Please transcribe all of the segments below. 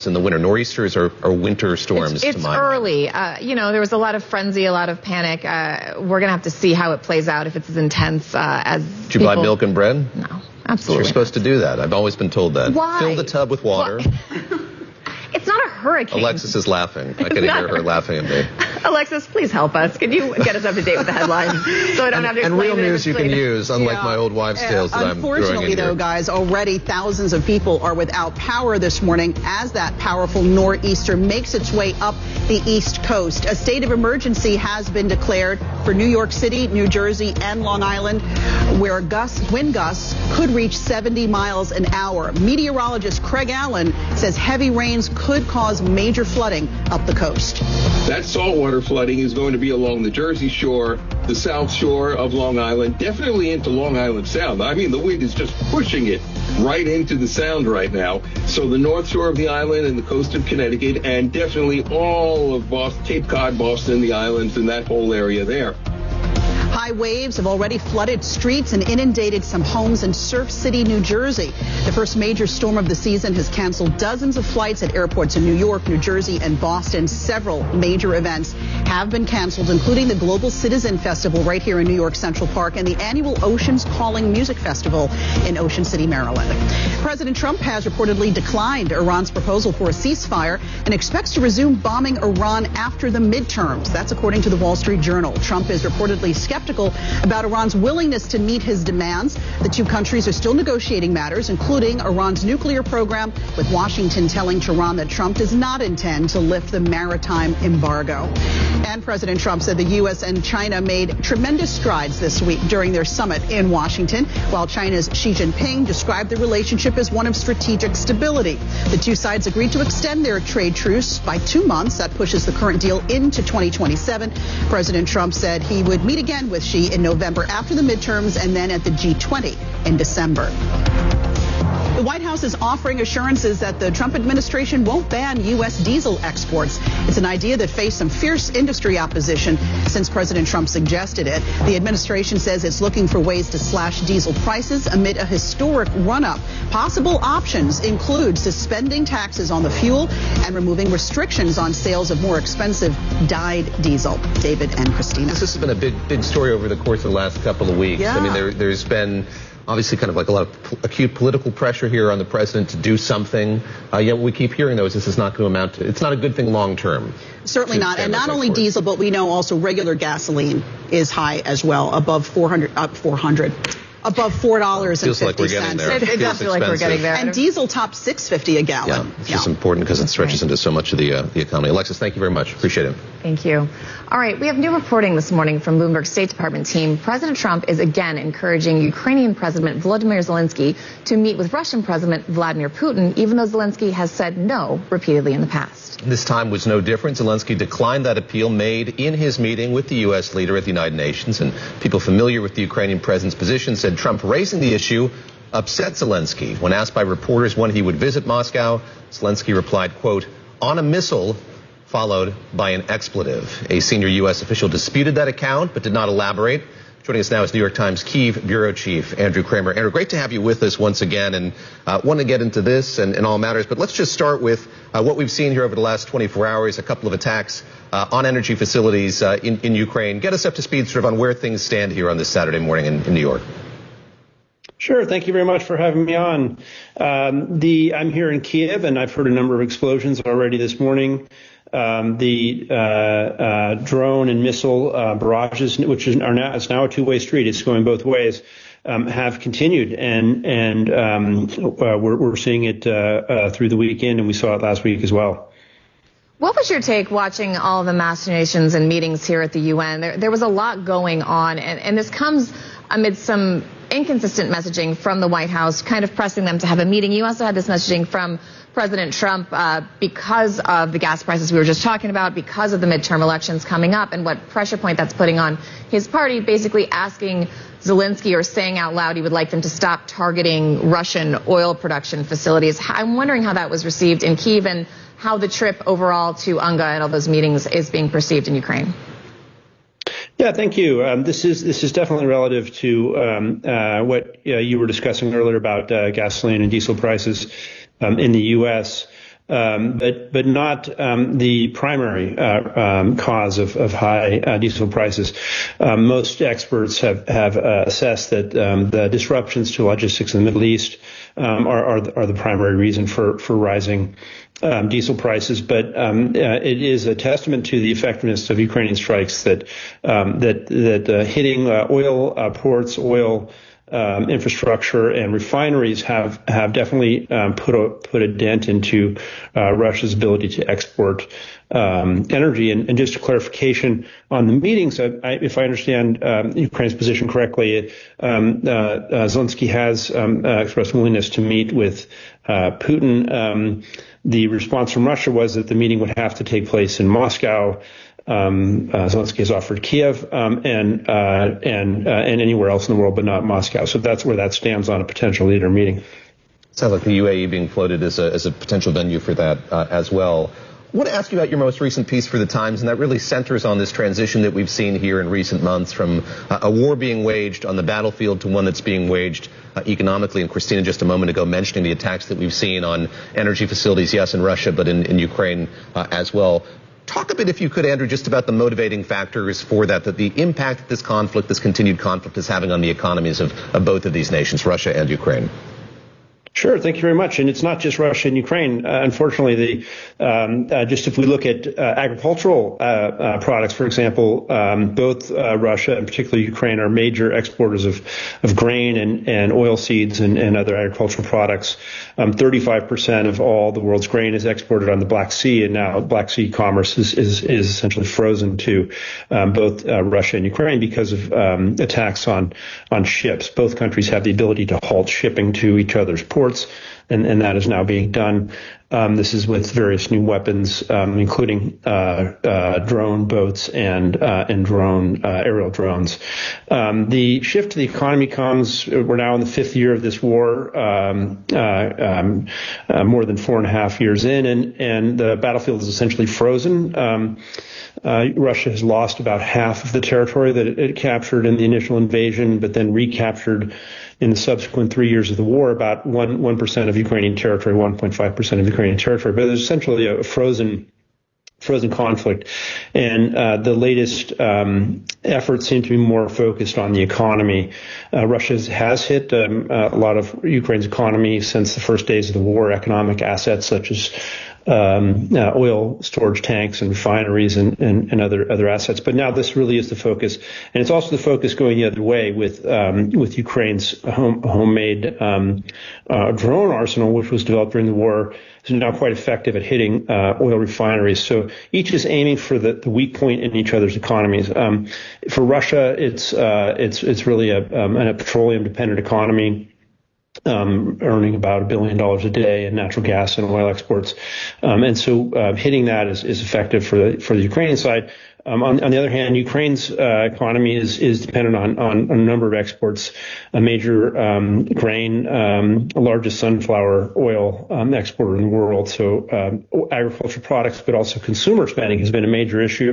in the winter. Nor'easters are winter storms. It's early. There was a lot of frenzy, a lot of panic. We're going to have to see how it plays out, if it's as intense as Did you buy milk and bread? No, absolutely. You're supposed to do that. I've always been told that. Why? Fill the tub with water. It's not a hurricane. Alexis is laughing. I can hear her laughing at me. Alexis, please help us. Can you get us up to date with the headlines so I don't have to explain and real news you can use, unlike my old wives' tales that I'm throwing in here. Unfortunately, though, guys, already thousands of people are without power this morning as that powerful nor'easter makes its way up the East Coast. A state of emergency has been declared for New York City, New Jersey, and Long Island, where wind gusts could reach 70 miles an hour. Meteorologist Craig Allen says heavy rains could cause major flooding up the coast. That saltwater flooding is going to be along the Jersey Shore, the South Shore of Long Island, definitely into Long Island Sound. I mean, the wind is just pushing it right into the Sound right now. So the North Shore of the island and the coast of Connecticut, and definitely all of Boston, Cape Cod, Boston, the islands, and that whole area there. High waves have already flooded streets and inundated some homes in Surf City, New Jersey. The first major storm of the season has canceled dozens of flights at airports in New York, New Jersey, and Boston. Several major events have been canceled, including the Global Citizen Festival right here in New York Central Park and the annual Oceans Calling Music Festival in Ocean City, Maryland. President Trump has reportedly declined Iran's proposal for a ceasefire and expects to resume bombing Iran after the midterms. That's according to the Wall Street Journal. Trump is reportedly skeptical about Iran's willingness to meet his demands. The two countries are still negotiating matters, including Iran's nuclear program, with Washington telling Tehran that Trump does not intend to lift the maritime embargo. And President Trump said the U.S. and China made tremendous strides this week during their summit in Washington, while China's Xi Jinping described the relationship as one of strategic stability. The two sides agreed to extend their trade truce by 2 months. That pushes the current deal into 2027. President Trump said he would meet again with Xi in November after the midterms and then at the G20 in December. The White House is offering assurances that the Trump administration won't ban U.S. diesel exports. It's an idea that faced some fierce industry opposition since President Trump suggested it. The administration says it's looking for ways to slash diesel prices amid a historic run-up. Possible options include suspending taxes on the fuel and removing restrictions on sales of more expensive dyed diesel. David and Christina. This has been a big story over the course of the last couple of weeks. Yeah. I mean, there's been obviously kind of like a lot of acute political pressure here on the president to do something. Yet what we keep hearing, though, is this is not going to amount to, it's not a good thing long term. Certainly not. And not only diesel, but we know also regular gasoline is high as well, above above $4.50. Feels like we're getting there. It does feel like we're getting there. And diesel topped $6.50 a gallon. Yeah, it's just important because it stretches into so much of the economy. Alexis, thank you very much. Appreciate it. Thank you. All right, we have new reporting this morning from Bloomberg State Department team. President Trump is again encouraging Ukrainian President Volodymyr Zelensky to meet with Russian President Vladimir Putin, even though Zelensky has said no repeatedly in the past. This time was no different. Zelensky declined that appeal made in his meeting with the U.S. leader at the United Nations, and people familiar with the Ukrainian president's position said Trump raising the issue upset Zelensky. When asked by reporters when he would visit Moscow, Zelensky replied, quote, on a missile, followed by an expletive. A senior U.S. official disputed that account but did not elaborate. Joining us now is New York Times Kyiv bureau chief Andrew Kramer. Andrew, great to have you with us once again, and want to get into this and all matters. But let's just start with what we've seen here over the last 24 hours, a couple of attacks on energy facilities in Ukraine. Get us up to speed sort of on where things stand here on this Saturday morning in New York. Sure. Thank you very much for having me on. I'm here in Kyiv, and I've heard a number of explosions already this morning. The drone and missile barrages, which it's now a two-way street. It's going both ways. Have continued, and we're seeing it through the weekend, and we saw it last week as well. What was your take watching all the machinations and meetings here at the UN? There was a lot going on, and this comes amid some inconsistent messaging from the White House, kind of pressing them to have a meeting. You also had this messaging from President Trump because of the gas prices we were just talking about, because of the midterm elections coming up, and what pressure point that's putting on his party, basically asking Zelensky or saying out loud he would like them to stop targeting Russian oil production facilities. I'm wondering how that was received in Kyiv and how the trip overall to UNGA and all those meetings is being perceived in Ukraine. Yeah, thank you. This is definitely relative to what you were discussing earlier about gasoline and diesel prices in the U.S. but not the primary cause of high diesel prices. Most experts have assessed that the disruptions to logistics in the Middle East are the primary reason for rising diesel prices, but it is a testament to the effectiveness of Ukrainian strikes that hitting oil ports, oil infrastructure, and refineries have definitely put a dent into Russia's ability to export energy. And just a clarification on the meetings, if I understand Ukraine's position correctly, Zelensky has expressed willingness to meet with Putin. The response from Russia was that the meeting would have to take place in Moscow. Zelensky has offered Kiev and anywhere else in the world, but not Moscow. So that's where that stands on a potential leader meeting. Sounds like the UAE being floated as a potential venue for that as well. I want to ask you about your most recent piece for The Times, and that really centers on this transition that we've seen here in recent months from a war being waged on the battlefield to one that's being waged economically. And Christina, just a moment ago, mentioning the attacks that we've seen on energy facilities, yes, in Russia, but in Ukraine as well. Talk a bit, if you could, Andrew, just about the motivating factors for that the impact that this conflict, this continued conflict, is having on the economies of both of these nations, Russia and Ukraine. Sure. Thank you very much. And it's not just Russia and Ukraine. Unfortunately, just if we look at agricultural products, for example, both Russia and particularly Ukraine are major exporters of grain and oil seeds and other agricultural products. 35% of all the world's grain is exported on the Black Sea, and now Black Sea commerce is essentially frozen to both Russia and Ukraine because of attacks on ships. Both countries have the ability to halt shipping to each other's ports, and that is now being done. This is with various new weapons, including drone boats and drone aerial drones. The shift to the economy comes. We're now in the fifth year of this war, more than 4.5 years in, and the battlefield is essentially frozen. Russia has lost about half of the territory that it captured in the initial invasion, but then recaptured in the subsequent 3 years of the war about 1% of Ukrainian territory, 1.5% of Ukrainian territory. But there's essentially a frozen conflict. And the latest efforts seem to be more focused on the economy. Russia has hit a lot of Ukraine's economy since the first days of the war. Economic assets such as oil storage tanks and refineries and other assets. But now this really is the focus. And it's also the focus going the other way with Ukraine's homemade drone arsenal, which was developed during the war, is now quite effective at hitting oil refineries. So each is aiming for the weak point in each other's economies. For Russia, it's really a petroleum dependent economy. Earning about $1 billion a day in natural gas and oil exports. And so hitting that is effective for the Ukrainian side. On the other hand, Ukraine's economy is dependent on a number of exports, a major grain, largest sunflower oil exporter in the world. So agricultural products, but also consumer spending has been a major issue,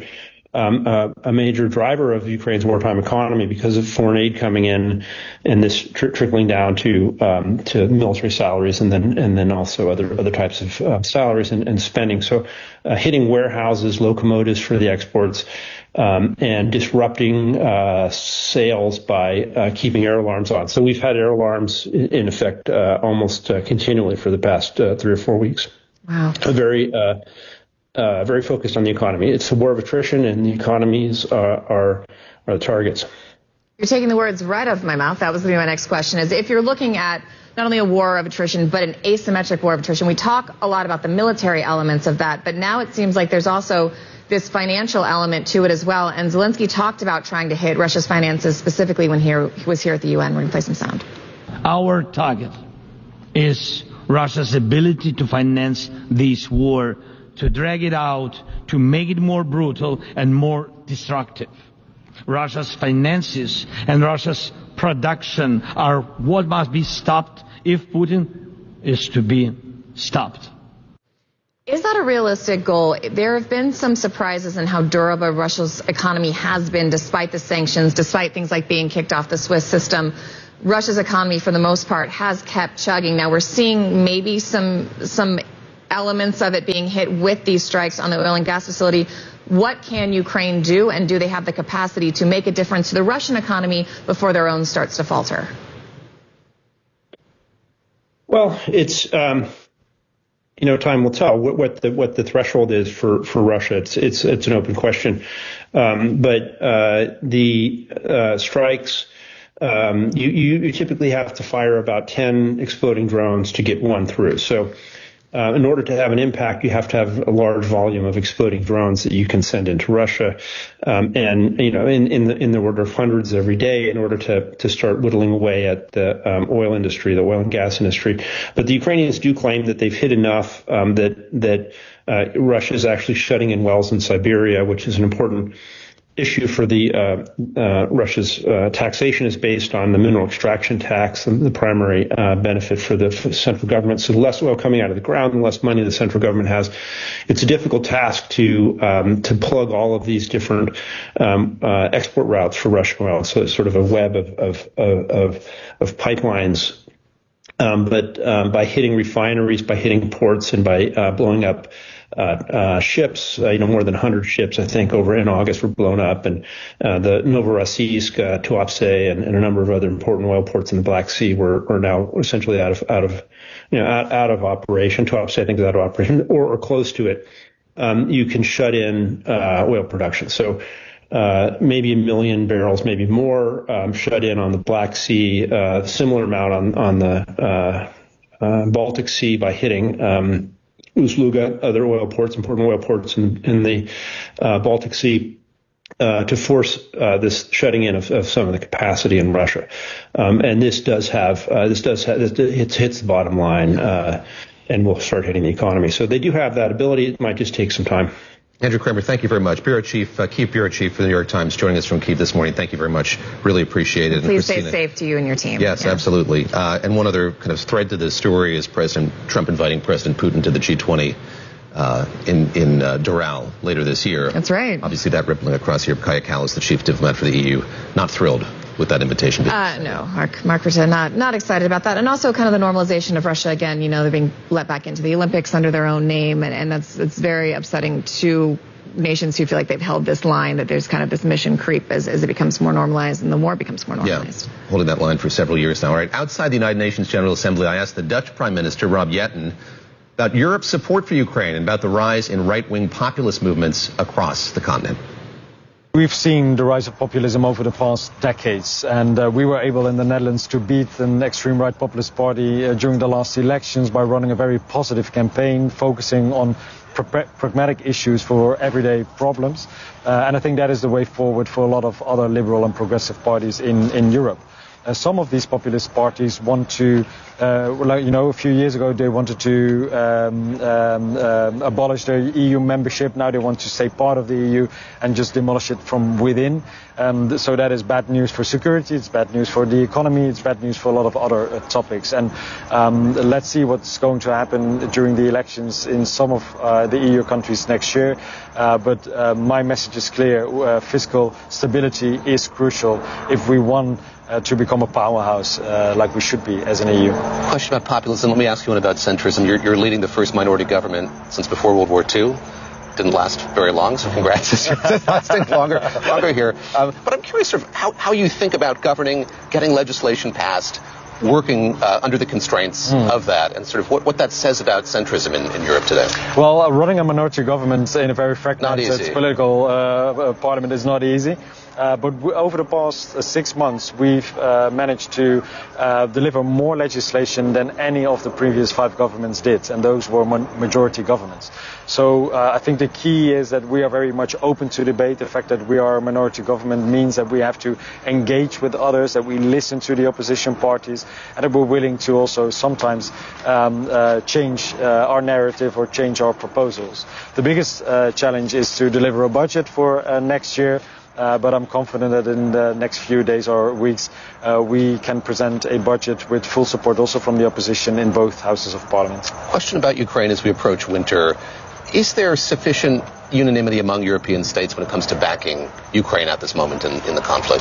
a major driver of Ukraine's wartime economy because of foreign aid coming in, and this trickling down to military salaries and then also other types of salaries and spending. So hitting warehouses, locomotives for the exports, and disrupting sales by keeping air alarms on. So we've had air alarms in effect almost continually for the past 3 or 4 weeks. Wow. Very focused on the economy. It's a war of attrition, and the economies are the targets. You're taking the words right out of my mouth. That was going to be my next question, is if you're looking at not only a war of attrition, but an asymmetric war of attrition. We talk a lot about the military elements of that, but now it seems like there's also this financial element to it as well. And Zelensky talked about trying to hit Russia's finances specifically when he was here at the UN. We're going to play some sound. Our target is Russia's ability to finance this war, to drag it out, to make it more brutal and more destructive. Russia's finances and Russia's production are what must be stopped if Putin is to be stopped. Is that a realistic goal? There have been some surprises in how durable Russia's economy has been despite the sanctions, despite things like being kicked off the Swiss system. Russia's economy, for the most part, has kept chugging. Now we're seeing maybe some elements of it being hit with these strikes on the oil and gas facility. What can Ukraine do, and do they have the capacity to make a difference to the Russian economy before their own starts to falter? Well, it's time will tell what the threshold is for Russia. It's an open question, but the strikes. You typically have to fire about 10 exploding drones to get one through. So in order to have an impact, you have to have a large volume of exploding drones that you can send into Russia, and in the order of hundreds every day in order to start whittling away at the oil industry, the oil and gas industry. But the Ukrainians do claim that they've hit enough that Russia is actually shutting in wells in Siberia, which is an important issue for the Russia's taxation is based on the mineral extraction tax, and the primary benefit for the central government. So the less oil coming out of the ground, the less money the central government has. It's a difficult task to plug all of these different export routes for Russian oil. So it's sort of a web of pipelines. But by hitting refineries, by hitting ports, and by blowing up ships, more than 100 ships, I think, over in August were blown up, and the Novorossiysk, Tuapse, and a number of other important oil ports in the Black Sea are now essentially out of operation. Tuapse, I think, is out of operation, or close to it. You can shut in oil production. So maybe 1 million barrels, maybe more, shut in on the Black Sea, similar amount on the Baltic Sea by hitting Ust-Luga, other oil ports, important oil ports in the Baltic Sea, to force this shutting in of some of the capacity in Russia. And this hits the bottom line, and will start hitting the economy. So they do have that ability. It might just take some time. Andrew Kramer, thank you very much. Kyiv Bureau Chief for the New York Times, joining us from Kyiv this morning. Thank you very much. Really appreciate it. Please stay safe to you and your team. Yes, absolutely. And one other kind of thread to this story is President Trump inviting President Putin to the G20 in Doral later this year. That's right. Obviously, that rippling across Europe. Kaya Kallas, the chief diplomat for the EU, not thrilled with that invitation. No, Mark Rutte, not excited about that. And also kind of the normalization of Russia again. They're being let back into the Olympics under their own name, and it's very upsetting to nations who feel like they've held this line, that there's kind of this mission creep as it becomes more normalized and the war becomes more normalized. Yeah, holding that line for several years now. All right, outside the United Nations General Assembly, I asked the Dutch Prime Minister, Rob Jetten, about Europe's support for Ukraine and about the rise in right-wing populist movements across the continent. We've seen the rise of populism over the past decades, and we were able in the Netherlands to beat an extreme right populist party during the last elections by running a very positive campaign focusing on pragmatic issues for everyday problems. And I think that is the way forward for a lot of other liberal and progressive parties in Europe. Some of these populist parties want to, a few years ago they wanted to abolish their EU membership. Now they want to stay part of the EU and just demolish it from within. So that is bad news for security, it's bad news for the economy, it's bad news for a lot of other topics. And let's see what's going to happen during the elections in some of the EU countries next year. But my message is clear. Fiscal stability is crucial if we want to become a powerhouse like we should be as an EU. Question about populism. Let me ask you one about centrism. You're leading the first minority government since before World War II. Didn't last very long, so congrats. It's lasting longer here. But I'm curious sort of how you think about governing, getting legislation passed, working under the constraints of that, and sort of what that says about centrism in Europe today. Well, running a minority government in a very fragmented political parliament is not easy. But over the past 6 months, we've managed to deliver more legislation than any of the previous 5 governments did, and those were majority governments. So I think the key is that we are very much open to debate. The fact that we are a minority government means that we have to engage with others, that we listen to the opposition parties, and that we're willing to also sometimes change our narrative or change our proposals. The biggest challenge is to deliver a budget for next year. But I'm confident that in the next few days or weeks, we can present a budget with full support also from the opposition in both houses of parliament. Question about Ukraine as we approach winter. Is there sufficient unanimity among European states when it comes to backing Ukraine at this moment in the conflict?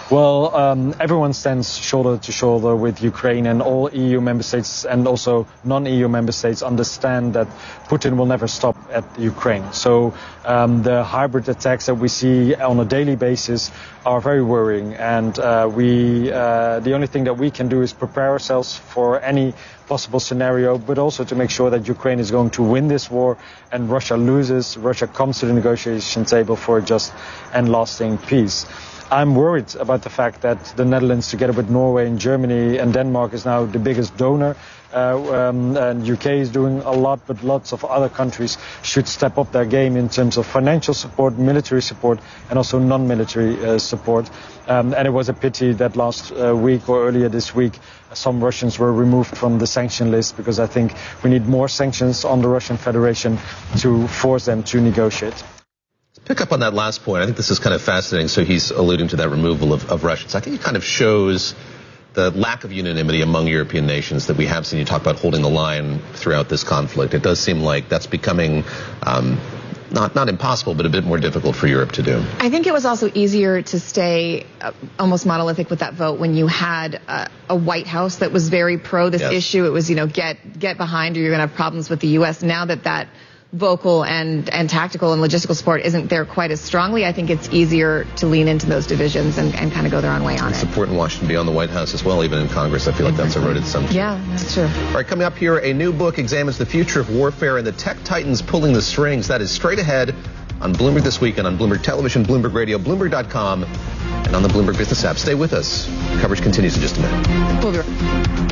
Well, everyone stands shoulder to shoulder with Ukraine, and all EU member states and also non-EU member states understand that Putin will never stop at Ukraine. So the hybrid attacks that we see on a daily basis are very worrying, and the only thing that we can do is prepare ourselves for any possible scenario, but also to make sure that Ukraine is going to win this war and Russia loses, Russia comes to the negotiation table for a just and lasting peace. I'm worried about the fact that the Netherlands, together with Norway and Germany and Denmark, is now the biggest donor. And UK is doing a lot, but lots of other countries should step up their game in terms of financial support, military support, and also non-military support. And it was a pity that last week or earlier this week, some Russians were removed from the sanction list, because I think we need more sanctions on the Russian Federation to force them to negotiate. Pick up on that last point. I think this is kind of fascinating. So he's alluding to that removal of Russians. I think it kind of shows the lack of unanimity among European nations that we have seen. You talk about holding the line throughout this conflict. It does seem like that's becoming not impossible, but a bit more difficult for Europe to do. I think it was also easier to stay almost monolithic with that vote when you had a White House that was very pro this issue. It was, get behind or you're going to have problems with the U.S. Now that vocal and tactical and logistical support isn't there quite as strongly, I think it's easier to lean into those divisions and kind of go their own way on it. Support in Washington beyond the White House as well, even in Congress. I feel like that's eroded some. Yeah, that's true. All right, coming up here, a new book examines the future of warfare and the tech titans pulling the strings. That is straight ahead on Bloomberg This Week and on Bloomberg Television, Bloomberg Radio, Bloomberg.com, and on the Bloomberg Business app. Stay with us. Coverage continues in just a minute. We'll be right back.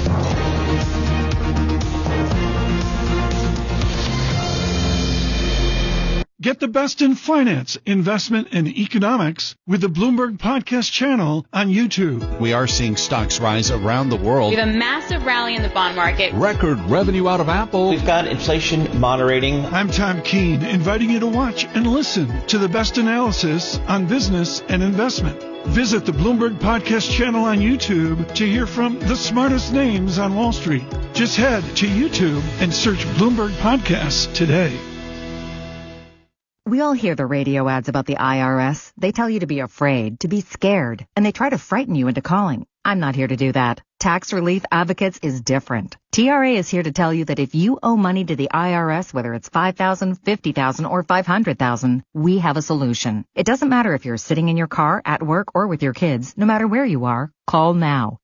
Get the best in finance, investment, and economics with the Bloomberg Podcast channel on YouTube. We are seeing stocks rise around the world. We have a massive rally in the bond market. Record revenue out of Apple. We've got inflation moderating. I'm Tom Keene, inviting you to watch and listen to the best analysis on business and investment. Visit the Bloomberg Podcast channel on YouTube to hear from the smartest names on Wall Street. Just head to YouTube and search Bloomberg Podcasts today. We all hear the radio ads about the IRS. They tell you to be afraid, to be scared, and they try to frighten you into calling. I'm not here to do that. Tax Relief Advocates is different. TRA is here to tell you that if you owe money to the IRS, whether it's $5,000, $50,000, or $500,000, we have a solution. It doesn't matter if you're sitting in your car, at work, or with your kids. No matter where you are, call now.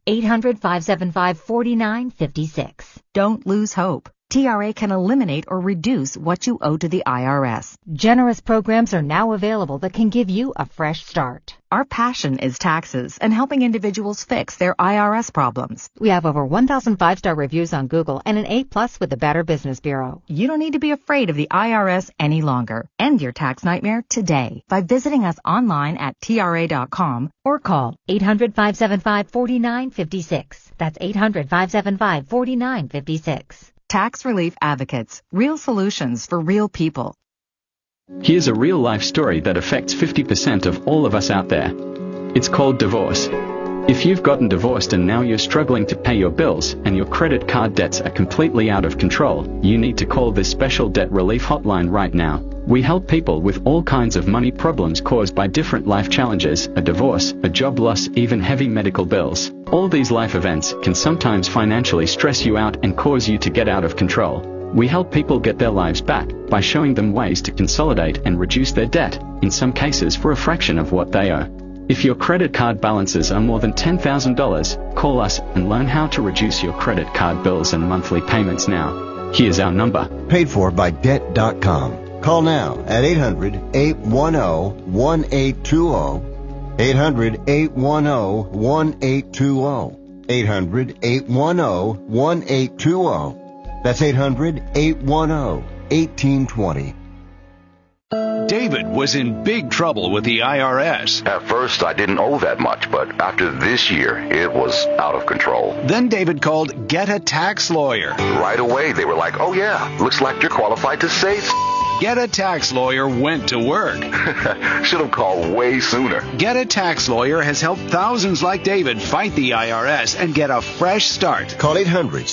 800-575-4956. Don't lose hope. TRA can eliminate or reduce what you owe to the IRS. Generous programs are now available that can give you a fresh start. Our passion is taxes and helping individuals fix their IRS problems. We have over 1,000 5-star reviews on Google and an A+ with the Better Business Bureau. You don't need to be afraid of the IRS any longer. End your tax nightmare today by visiting us online at TRA.com or call 800-575-4956. That's 800-575-4956. Tax Relief Advocates. Real solutions for real people. Here's a real-life story that affects 50% of all of us out there. It's called divorce. If you've gotten divorced and now you're struggling to pay your bills and your credit card debts are completely out of control, you need to call this special debt relief hotline right now. We help people with all kinds of money problems caused by different life challenges, a divorce, a job loss, even heavy medical bills. All these life events can sometimes financially stress you out and cause you to get out of control. We help people get their lives back by showing them ways to consolidate and reduce their debt, in some cases for a fraction of what they owe. If your credit card balances are more than $10,000, call us and learn how to reduce your credit card bills and monthly payments now. Here's our number. Paid for by Debt.com. Call now at 800-810-1820. 800-810-1820. 800-810-1820. That's 800-810-1820. David was in big trouble with the IRS. At first, I didn't owe that much, but after this year, it was out of control. Then David called Get a Tax Lawyer. Right away, they were like, oh yeah, looks like you're qualified to say Get a Tax Lawyer went to work. Should have called way sooner. Get a Tax Lawyer has helped thousands like David fight the IRS and get a fresh start. Call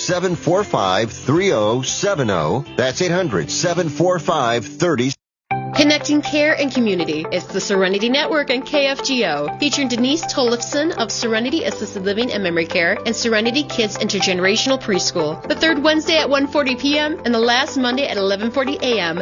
800-745-3070. That's 800-745-3070. Connecting care and community. It's the Serenity Network on KFGO, featuring Denise Tollefson of Serenity Assisted Living and Memory Care and Serenity Kids Intergenerational Preschool. The third Wednesday at 1:40 p.m. and the last Monday at 11:40 a.m.